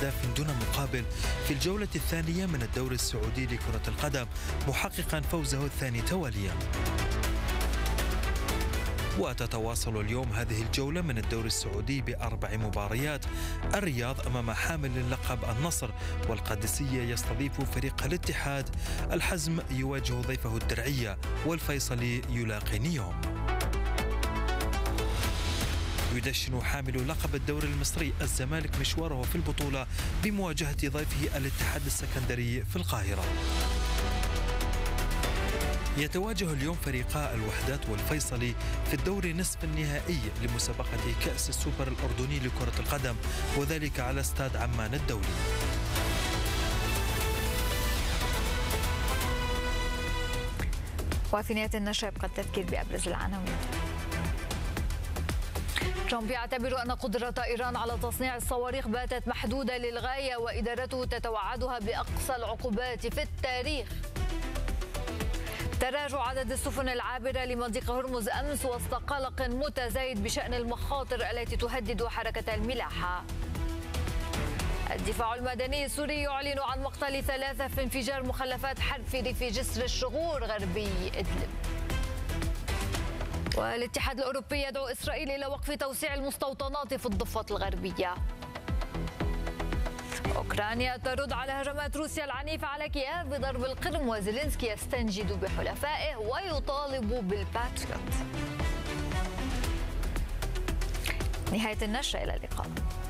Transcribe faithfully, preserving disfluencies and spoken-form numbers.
أهداف دون مقابل في الجولة الثانية من الدوري السعودي لكرة القدم، محققا فوزه الثاني تواليا. وتتواصل اليوم هذه الجولة من الدوري السعودي بأربع مباريات. الرياض أمام حامل اللقب النصر، والقادسية يستضيف فريق الاتحاد، الحزم يواجه ضيفه الدرعية، والفيصلي يلاقي نيوم. يدشن حامل لقب الدوري المصري الزمالك مشواره في البطولة بمواجهة ضيفه الاتحاد السكندري في القاهرة. يتواجه اليوم فريقا الوحدات والفيصلي في الدور نصف النهائي لمسابقة كأس السوبر الأردني لكرة القدم، وذلك على استاد عمان الدولي. وفي نهاية النشرة يبقى التذكير بأبرز العناوين. ترامب يعتبر أن قدرة إيران على تصنيع الصواريخ باتت محدودة للغاية، وإدارته تتوعدها بأقصى العقوبات في التاريخ. تراجع عدد السفن العابرة لمضيق هرمز أمس وسط قلق متزايد بشأن المخاطر التي تهدد حركة الملاحة. الدفاع المدني السوري يعلن عن مقتل ثلاثة في انفجار مخلفات حرب في ريف جسر الشغور غربي إدلب. والاتحاد الأوروبي يدعو إسرائيل إلى وقف توسيع المستوطنات في الضفة الغربية. أوكرانيا ترد على هجمات روسيا العنيفة على كييف بضرب القرم، وزيلينسكي يستنجد بحلفائه ويطالب بالباتريوت. نهاية النشرة، إلى اللقاء.